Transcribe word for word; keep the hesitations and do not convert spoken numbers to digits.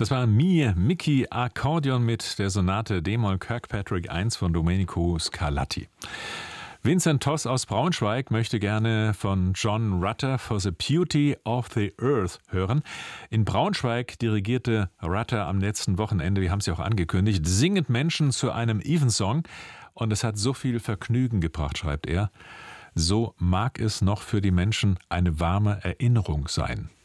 Das war Mie Mickey Akkordeon mit der Sonate D-Moll Kirkpatrick eins von Domenico Scarlatti. Vincent Toss aus Braunschweig möchte gerne von John Rutter For the Beauty of the Earth hören. In Braunschweig dirigierte Rutter am letzten Wochenende, wir haben es ja auch angekündigt, singend Menschen zu einem Evensong. Und es hat so viel Vergnügen gebracht, schreibt er. So mag es noch für die Menschen eine warme Erinnerung sein.